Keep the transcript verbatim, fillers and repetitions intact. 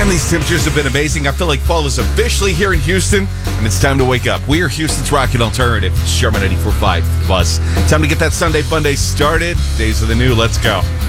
Man, these temperatures have been amazing. I feel like fall is officially here in Houston, and it's time to wake up. We are Houston's Rocket Alternative. Sherman ninety-four point five Buzz. Time to get that Sunday fun day started. Days of the new. Let's go.